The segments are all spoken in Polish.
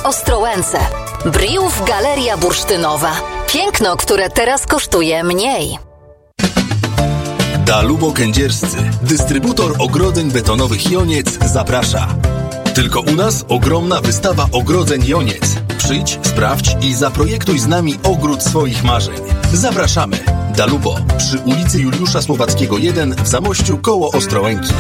Ostrołęce. Briów Galeria Bursztynowa. Piękno, które teraz kosztuje mniej. Dalubo Kędzierscy, dystrybutor ogrodzeń betonowych Joniec, zaprasza. Tylko u nas ogromna wystawa ogrodzeń Joniec. Przyjdź, sprawdź i zaprojektuj z nami ogród swoich marzeń. Zapraszamy. Dalubo przy ulicy Juliusza Słowackiego 1 w Zamościu koło Ostrołęki.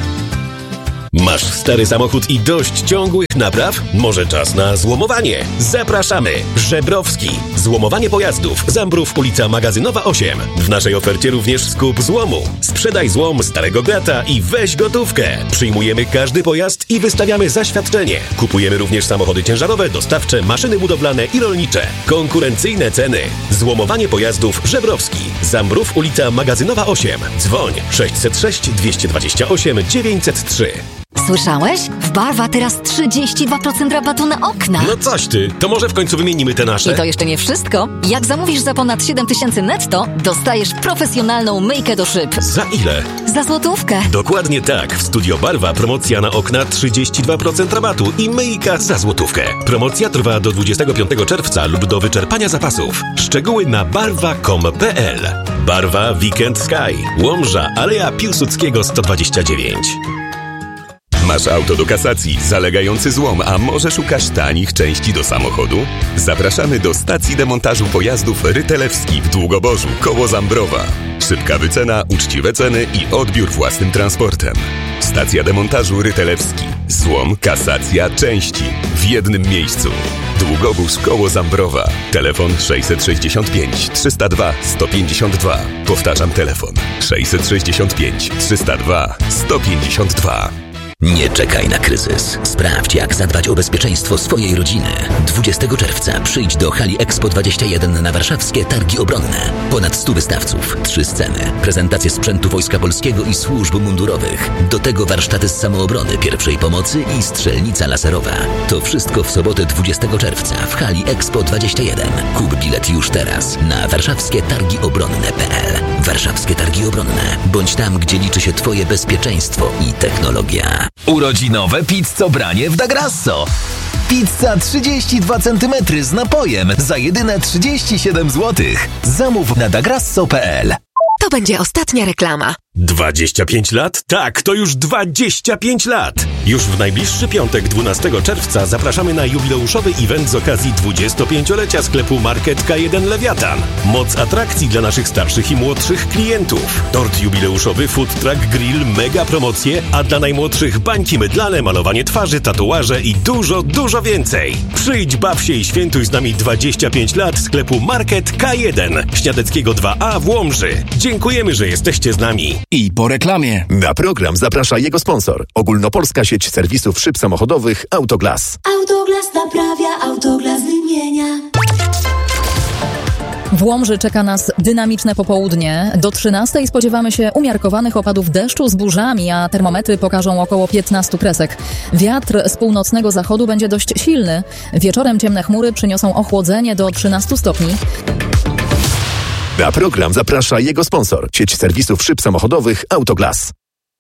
Masz stary samochód i dość ciągłych napraw? Może czas na złomowanie? Zapraszamy! Żebrowski. Złomowanie pojazdów. Zambrów, ulica Magazynowa 8. W naszej ofercie również skup złomu. Sprzedaj złom starego grata i weź gotówkę. Przyjmujemy każdy pojazd i wystawiamy zaświadczenie. Kupujemy również samochody ciężarowe, dostawcze, maszyny budowlane i rolnicze. Konkurencyjne ceny. Złomowanie pojazdów Żebrowski. Zambrów, ulica Magazynowa 8. Dzwoń 606 228 903. Słyszałeś? W Barwa teraz 32% rabatu na okna. No coś ty, to może w końcu wymienimy te nasze? I to jeszcze nie wszystko. Jak zamówisz za ponad 7 000 netto, dostajesz profesjonalną myjkę do szyb. Za ile? Za złotówkę. Dokładnie tak. W Studio Barwa promocja na okna 32% rabatu i myjka za złotówkę. Promocja trwa do 25 czerwca lub do wyczerpania zapasów. Szczegóły na barwa.com.pl. Barwa Weekend Sky. Łomża, Aleja Piłsudskiego 129. Masz auto do kasacji, zalegający złom, a może szukasz tanich części do samochodu? Zapraszamy do stacji demontażu pojazdów Rytelewski w Długoborzu, koło Zambrowa. Szybka wycena, uczciwe ceny i odbiór własnym transportem. Stacja demontażu Rytelewski. Złom, kasacja, części w jednym miejscu. Długobóz koło Zambrowa. Telefon 665 302 152. Powtarzam telefon 665 302 152. Nie czekaj na kryzys. Sprawdź, jak zadbać o bezpieczeństwo swojej rodziny. 20 czerwca przyjdź do hali Expo 21 na warszawskie Targi Obronne. Ponad 100 wystawców, 3 sceny, prezentacje sprzętu Wojska Polskiego i służb mundurowych. Do tego warsztaty z samoobrony, pierwszej pomocy i strzelnica laserowa. To wszystko w sobotę 20 czerwca w hali Expo 21. Kup bilet już teraz na warszawskietargiobronne.pl. Warszawskie Targi Obronne. Bądź tam, gdzie liczy się Twoje bezpieczeństwo i technologia. Urodzinowe pizzobranie w Da Grasso. Pizza 32 cm z napojem za jedyne 37 zł. Zamów na dagrasso.pl. To będzie ostatnia reklama. 25 lat? Tak, to już 25 lat! Już w najbliższy piątek, 12 czerwca zapraszamy na jubileuszowy event z okazji 25-lecia sklepu Market K1 Lewiatan. Moc atrakcji dla naszych starszych i młodszych klientów. Tort jubileuszowy, food truck, grill, mega promocje, a dla najmłodszych bańki mydlane, malowanie twarzy, tatuaże i dużo, dużo więcej. Przyjdź, baw się i świętuj z nami 25 lat sklepu Market K1 Śniadeckiego 2A w Łomży. Dziękujemy, że jesteście z nami. I po reklamie. Na program zaprasza jego sponsor. Ogólnopolska sieć serwisów szyb samochodowych Autoglas. Autoglas naprawia, Autoglas wymienia. W Łomży czeka nas dynamiczne popołudnie. Do 13 spodziewamy się umiarkowanych opadów deszczu z burzami, a termometry pokażą około 15 kresek. Wiatr z północnego zachodu będzie dość silny. Wieczorem ciemne chmury przyniosą ochłodzenie do 13 stopni. Na program zaprasza jego sponsor. Sieć serwisów szyb samochodowych Autoglas.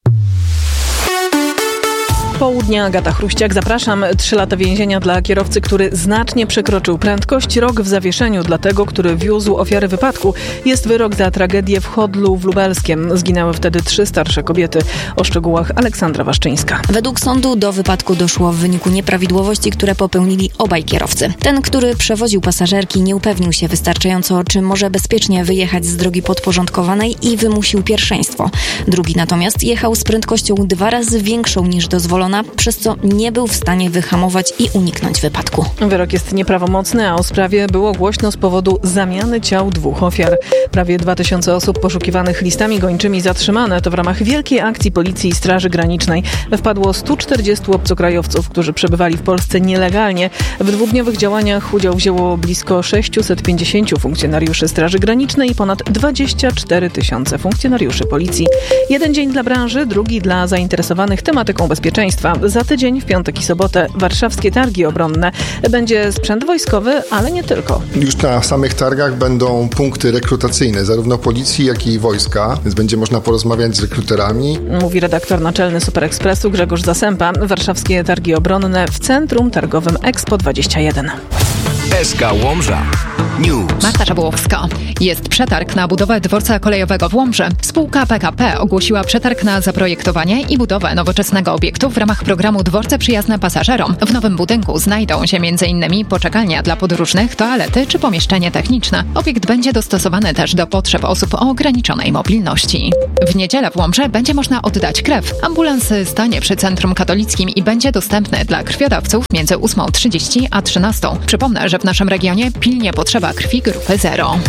Południa, Agata Chruściak. Zapraszam. 3 lata więzienia dla kierowcy, który znacznie przekroczył prędkość. Rok w zawieszeniu dla tego, który wiózł ofiary wypadku. Jest wyrok za tragedię w Chodlu w Lubelskiem. Zginęły wtedy 3 starsze kobiety. O szczegółach Aleksandra Waszczyńska. Według sądu do wypadku doszło w wyniku nieprawidłowości, które popełnili obaj kierowcy. Ten, który przewoził pasażerki, nie upewnił się wystarczająco, czy może bezpiecznie wyjechać z drogi podporządkowanej i wymusił pierwszeństwo. Drugi natomiast jechał z prędkością 2 razy większą niż dozwolona, przez co nie był w stanie wyhamować i uniknąć wypadku. Wyrok jest nieprawomocny, a o sprawie było głośno z powodu zamiany ciał 2 ofiar. Prawie 2000 osób poszukiwanych listami gończymi zatrzymane. To w ramach wielkiej akcji Policji i Straży Granicznej. Wpadło 140 obcokrajowców, którzy przebywali w Polsce nielegalnie. W 2-dniowych działaniach udział wzięło blisko 650 funkcjonariuszy Straży Granicznej i ponad 24 000 funkcjonariuszy Policji. Jeden dzień dla branży, drugi dla zainteresowanych tematyką bezpieczeństwa. bezpieczeństwa. Za tydzień, w piątek i sobotę, warszawskie targi obronne. Będzie sprzęt wojskowy, ale nie tylko. Już na samych targach będą punkty rekrutacyjne, zarówno policji, jak i wojska, więc będzie można porozmawiać z rekruterami. Mówi redaktor naczelny Super Expressu Grzegorz Zasępa. Warszawskie targi obronne w Centrum Targowym Expo 21. SK Łomża News. Marta Szabłowska. Jest przetarg na budowę dworca kolejowego w Łomży. Spółka PKP ogłosiła przetarg na zaprojektowanie i budowę nowoczesnego obiektu w ramach programu Dworce Przyjazne Pasażerom. W nowym budynku znajdą się m.in. poczekalnia dla podróżnych, toalety czy pomieszczenie techniczne. Obiekt będzie dostosowany też do potrzeb osób o ograniczonej mobilności. W niedzielę w Łomży będzie można oddać krew. Ambulans stanie przy Centrum Katolickim i będzie dostępny dla krwiodawców między 8:30 a 13:00. Przypomnę, że w naszym regionie pilnie potrzeba krwi grupy 0.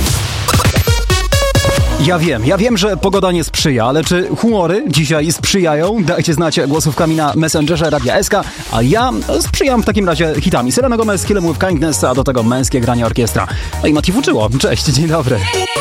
Ja wiem, że pogoda nie sprzyja, ale czy humory dzisiaj sprzyjają? Dajcie znać głosówkami na Messengerze Radia SK, a ja sprzyjam w takim razie hitami. Selena Gomez, Kill 'Em With Kindness, a do tego męskie granie orkiestra. No i Mati Fuczyło. Cześć, dzień dobry.